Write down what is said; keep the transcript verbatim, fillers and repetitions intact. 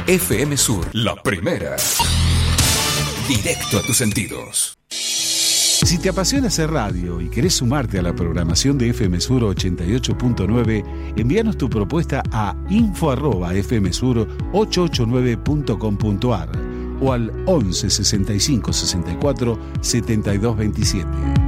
F M Sur, la primera. Directo a tus sentidos. Si te apasiona hacer radio y querés sumarte a la programación de F M Sur ochenta y ocho punto nueve, envíanos tu propuesta a info arroba f m sur ochocientos ochenta y nueve punto com punto a r o al once sesenta y cinco sesenta y cuatro setenta y dos veintisiete.